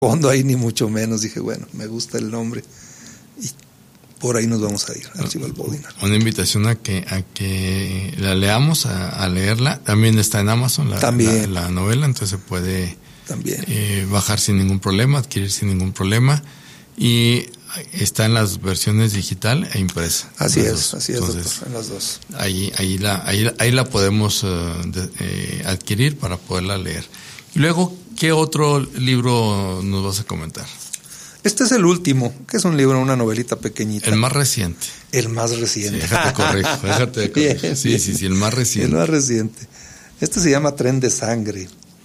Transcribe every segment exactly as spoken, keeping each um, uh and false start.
fondo ahí ni mucho menos. Dije, bueno, me gusta el nombre y por ahí nos vamos a ir, Archibald Bodiner. Una invitación a que a que la leamos, a, a leerla. También está en Amazon la, También. la, la novela, entonces se puede También. Eh, bajar sin ningún problema, adquirir sin ningún problema. Y está en las versiones digital e impresa. Así es, dos. así es, Entonces, doctor, en las dos. Ahí, ahí, la, ahí, ahí la podemos uh, de, eh, adquirir para poderla leer. Y luego, ¿qué otro libro nos vas a comentar? Este es el último, que es un libro, una novelita pequeñita. El más reciente. El más reciente. Sí, déjate corrijo, déjate corrijo. Bien, sí, bien. sí, sí, el más reciente. El más reciente. Este se llama Tren de Sangre.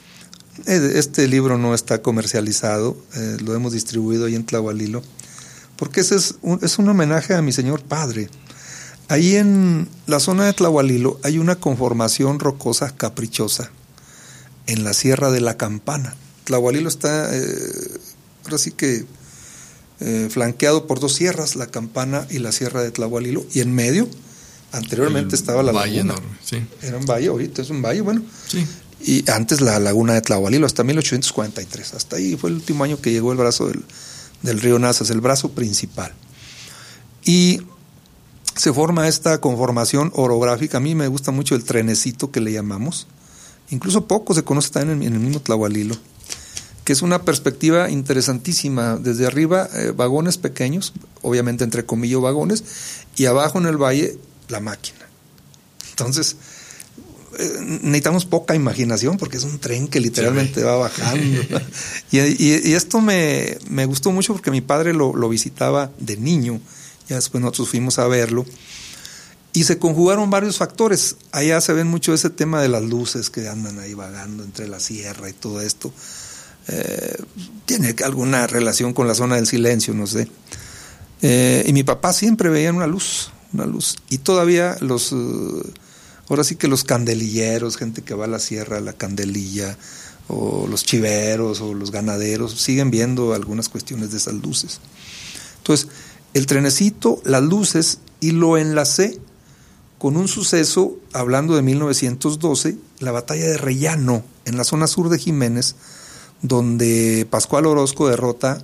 Este libro no está comercializado, eh, lo hemos distribuido ahí en Tlahualilo, porque ese es un, es un homenaje a mi señor padre. Ahí en la zona de Tlahualilo hay una conformación rocosa caprichosa en la Sierra de la Campana. Tlahualilo está, eh, ahora sí que eh, flanqueado por dos sierras, la Campana y la Sierra de Tlahualilo, y en medio, anteriormente El estaba la valle laguna. Enorme, sí. Era un valle, ahorita es un valle, bueno. Sí. Y antes la laguna de Tlahualilo, hasta mil ochocientos cuarenta y tres. Hasta ahí fue el último año que llegó el brazo del, del río Nazas, el brazo principal. Y se forma esta conformación orográfica. A mí me gusta mucho el trenecito que le llamamos. Incluso poco se conoce también en, en el mismo Tlahualilo, que es una perspectiva interesantísima. Desde arriba, eh, vagones pequeños, obviamente entre comillas vagones, y abajo en el valle, la máquina. Entonces, necesitamos poca imaginación porque es un tren que literalmente sí. va bajando. y, y, y esto me, me gustó mucho porque mi padre lo, lo visitaba de niño, ya después nosotros fuimos a verlo, y se conjugaron varios factores. Allá se ven mucho ese tema de las luces que andan ahí vagando entre la sierra y todo esto. Eh, tiene alguna relación con la zona del silencio, no sé. Eh, y mi papá siempre veía una luz, una luz. Y todavía los... Uh, Ahora sí que los candelilleros, gente que va a la sierra, a la Candelilla, o los chiveros, o los ganaderos, siguen viendo algunas cuestiones de esas luces. Entonces, el trenecito, las luces, y lo enlacé con un suceso, hablando de mil novecientos doce, la batalla de Rellano, en la zona sur de Jiménez, donde Pascual Orozco derrota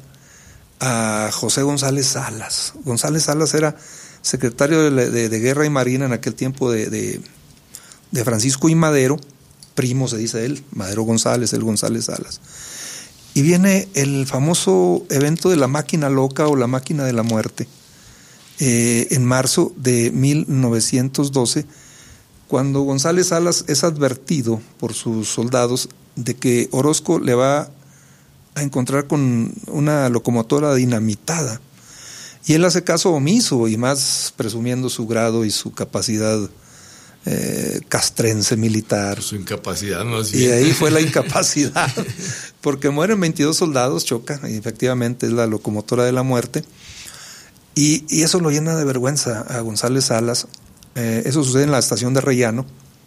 a José González Salas. González Salas era secretario de, de, de Guerra y Marina en aquel tiempo de... de de Francisco I. Madero, primo se dice él, Madero González, el González Salas. Y viene el famoso evento de la máquina loca o la máquina de la muerte, eh, en marzo de mil novecientos doce, cuando González Salas es advertido por sus soldados de que Orozco le va a encontrar con una locomotora dinamitada. Y él hace caso omiso, y más presumiendo su grado y su capacidad Eh, castrense militar. Su incapacidad, ¿no? Y ahí fue la incapacidad, porque mueren veintidós soldados, choca, y efectivamente es la locomotora de la muerte, y, y eso lo llena de vergüenza a González Salas. Eh, eso sucede en la estación de Rellano,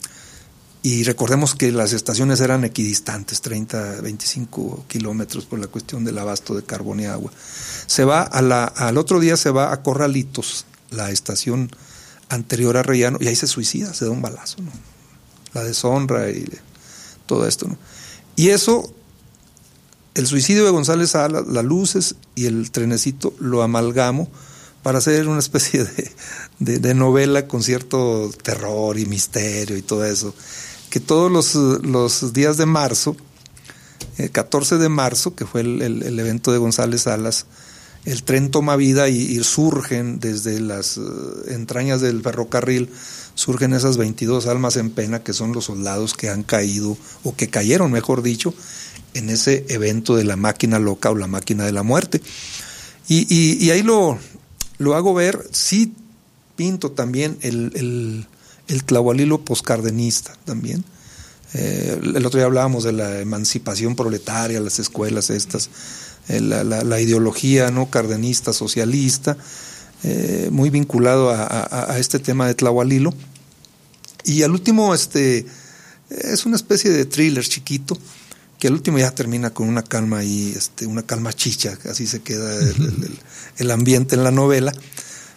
y recordemos que las estaciones eran equidistantes, treinta, veinticinco kilómetros por la cuestión del abasto de carbón y agua. Se va a la, al otro día se va a Corralitos, la estación anterior a Rellano, y ahí se suicida, se da un balazo, ¿no? La deshonra y todo esto, ¿no? Y eso, el suicidio de González Salas, las luces y el trenecito lo amalgamo para hacer una especie de, de, de novela con cierto terror y misterio y todo eso, que todos los, los días de marzo, el catorce de marzo, que fue el, el, el evento de González Salas, el tren toma vida y, y surgen desde las uh, entrañas del ferrocarril, surgen esas veintidós almas en pena, que son los soldados que han caído, o que cayeron, mejor dicho, en ese evento de la máquina loca o la máquina de la muerte. Y, y, y ahí lo, lo hago ver. Sí pinto también el, el, el Tlahualilo poscardenista también. Eh, el otro día hablábamos de la emancipación proletaria, las escuelas estas, La, la, la ideología no cardenista, socialista, eh, muy vinculado a, a, a este tema de Tlahualilo. Y al último, este es una especie de thriller chiquito, que al último ya termina con una calma y este, una calma chicha, así se queda el, el, el ambiente en la novela.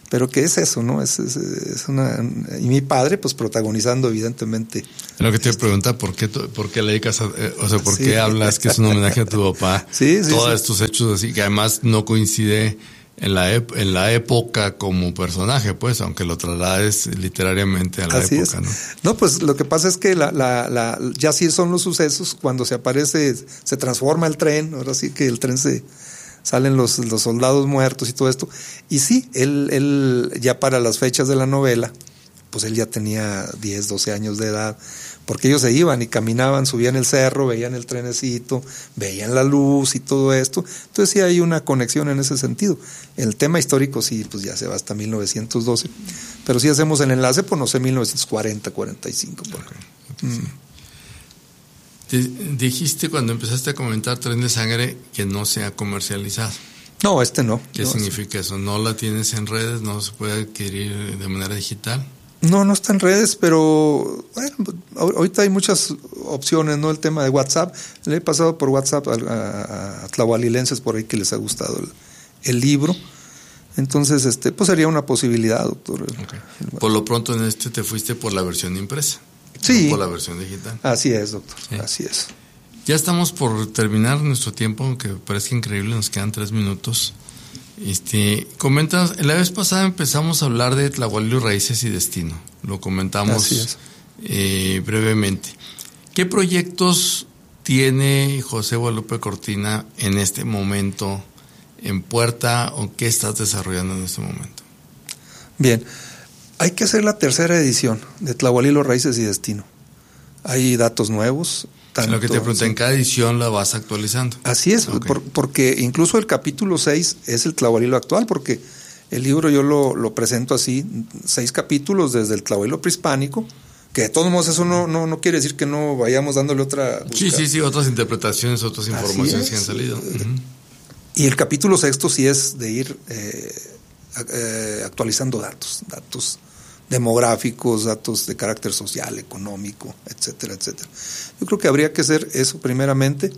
Pero ¿qué es eso, no? Es, es, es una... Y mi padre, pues, protagonizando, evidentemente. Lo que te este, pregunta, ¿por qué, por qué le dedicas a, eh, o sea, por sí. qué hablas que es un homenaje a tu papá? Sí, sí, Todos sí. estos hechos así, que además no coincide en la, ep- en la época como personaje, pues, aunque lo traslades literariamente a la Así época, es. ¿no? No, pues lo que pasa es que la, la, la, ya sí son los sucesos, cuando se aparece, se transforma el tren, ahora sí que el tren se... salen los, los soldados muertos y todo esto. Y sí, él, él ya para las fechas de la novela, pues él ya tenía diez, doce años de edad, porque ellos se iban y caminaban, subían el cerro, veían el trenecito, veían la luz y todo esto. Entonces sí hay una conexión en ese sentido. El tema histórico sí, pues ya se va hasta mil novecientos doce, pero si hacemos el enlace, pues no sé, mil novecientos cuarenta, cuarenta y cinco. Por Okay. Okay, sí. mm. Dijiste cuando empezaste a comentar Tren de Sangre que no se ha comercializado. No, este no. ¿Qué no, significa eso? ¿No la tienes en redes? ¿No se puede adquirir de manera digital? No, no está en redes, pero bueno, ahorita hay muchas opciones, ¿no? El tema de WhatsApp, le he pasado por WhatsApp a, a, a tlahualilenses por ahí que les ha gustado el, el libro. Entonces, este, pues sería una posibilidad, doctor. Okay. Por lo pronto en este te fuiste por la versión impresa. Sí. No por la versión digital. Así es, doctor. Sí. Así es. Ya estamos por terminar nuestro tiempo, aunque parezca increíble, nos quedan tres minutos. Este, comentas, la vez pasada empezamos a hablar de Tlahualilo, Raíces y Destino. Lo comentamos eh, brevemente. ¿Qué proyectos tiene José Guadalupe Cortina en este momento en puerta o qué estás desarrollando en este momento? Bien, hay que hacer la tercera edición de Tlahualilo, Raíces y Destino. Hay datos nuevos. Tanto, lo que te pregunté, sí. En cada edición la vas actualizando. Así es, okay. por, porque incluso el capítulo seis es el Tlahualilo actual, porque el libro yo lo, lo presento así, seis capítulos desde el Tlahualilo prehispánico, que de todos modos eso no, no, no quiere decir que no vayamos dándole otra... Busca. Sí, sí, sí, otras interpretaciones, otras informaciones que han salido. Uh-huh. Y el capítulo sexto sí es de ir eh, eh, actualizando datos, datos demográficos, datos de carácter social, económico, etcétera, etcétera. Yo creo que habría que hacer eso primeramente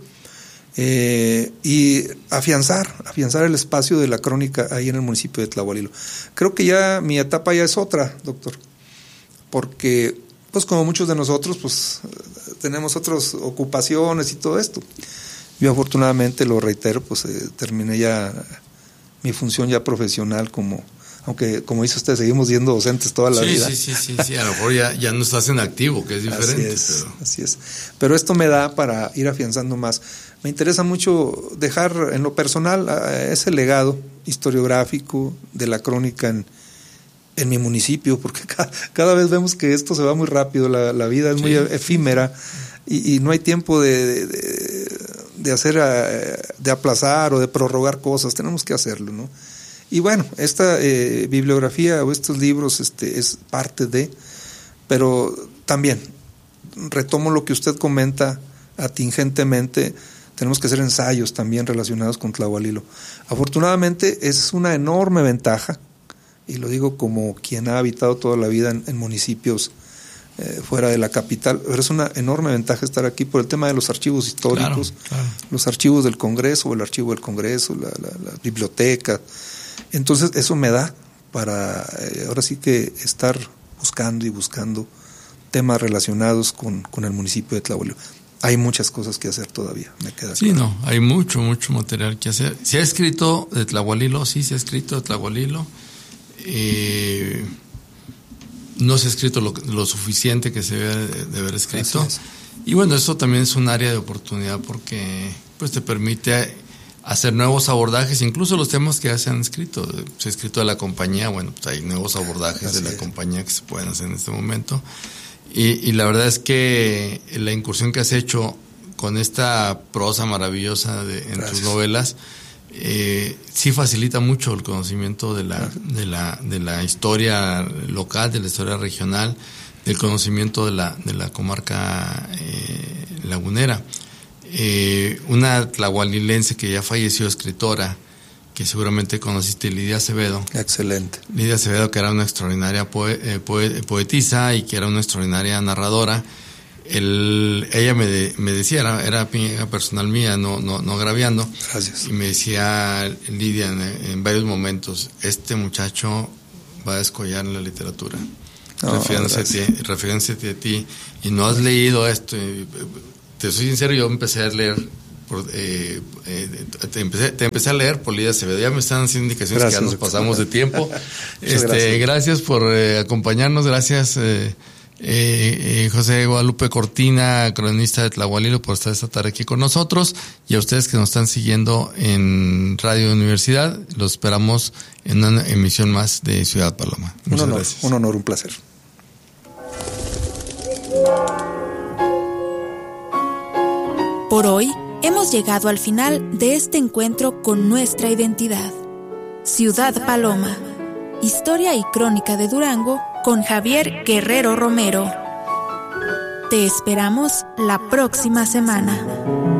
eh, y afianzar, afianzar el espacio de la crónica ahí en el municipio de Tlahualilo. Creo que ya mi etapa ya es otra, doctor, porque pues como muchos de nosotros pues tenemos otras ocupaciones y todo esto. Yo afortunadamente, lo reitero, pues eh, terminé ya mi función ya profesional como... Aunque, como dice usted, seguimos siendo docentes toda la sí, vida. Sí, sí, sí, sí, a lo mejor ya, ya no estás en activo, que es diferente. Así es, pero... así es. Pero esto me da para ir afianzando más. Me interesa mucho dejar en lo personal ese legado historiográfico de la crónica en, en mi municipio, porque cada, cada vez vemos que esto se va muy rápido, la, la vida es sí. muy efímera y, y no hay tiempo de, de, de hacer, de aplazar o de prorrogar cosas, tenemos que hacerlo, ¿no? Y bueno, esta eh, bibliografía o estos libros este, es parte de, pero también retomo lo que usted comenta atingentemente, tenemos que hacer ensayos también relacionados con Tlahualilo. Afortunadamente es una enorme ventaja, y lo digo como quien ha habitado toda la vida en, en municipios eh, fuera de la capital, pero es una enorme ventaja estar aquí por el tema de los archivos históricos, claro, claro. Los archivos del Congreso, o el archivo del Congreso, la, la, la biblioteca. Entonces eso me da para eh, ahora sí que estar buscando y buscando temas relacionados con, con el municipio de Tlahualilo. Hay muchas cosas que hacer todavía, me queda Sí, claro. no, hay mucho, mucho material que hacer. ¿Se ha escrito de Tlahualilo? Sí, se ha escrito de Tlahualilo. Eh, no se ha escrito lo, lo suficiente que se debe de haber escrito. Y bueno, eso también es un área de oportunidad porque pues te permite hacer nuevos abordajes, incluso los temas que ya se han escrito. Se ha escrito de la compañía, bueno, pues hay nuevos abordajes Así de la es. compañía que se pueden hacer en este momento. Y, y la verdad es que la incursión que has hecho con esta prosa maravillosa de, en Gracias. tus novelas, eh, sí facilita mucho el conocimiento de la, de la, de la historia local, de la historia regional, del conocimiento de la, de la comarca eh, lagunera. Eh, una tlahualilense que ya falleció, escritora, que seguramente conociste, Lidia Acevedo. Excelente. Lidia Acevedo, que era una extraordinaria poe, eh, poe, poetisa y que era una extraordinaria narradora. El, ella me, de, me decía, era, era amiga personal mía, no, no, no agraviando. Gracias. Y me decía Lidia en, en varios momentos, este muchacho va a descollar en la literatura. No, refiriéndose, a ti, refiriéndose a ti, y no has leído esto. Y, te soy sincero, yo empecé a leer, por, eh, eh, te, empecé, te empecé a leer por Lidia Acevedo. Ya me están haciendo indicaciones gracias, que ya nos pasamos de tiempo. este, gracias. gracias por eh, acompañarnos, gracias eh, eh, eh, José Guadalupe Cortina, cronista de Tlahualilo, por estar esta tarde aquí con nosotros, y a ustedes que nos están siguiendo en Radio Universidad. Los esperamos en una emisión más de Ciudad Paloma. Muchas un honor, gracias. Un honor, un placer. Por hoy hemos llegado al final de este encuentro con nuestra identidad. Ciudad Paloma, historia y crónica de Durango con Javier Guerrero Romero. Te esperamos la próxima semana.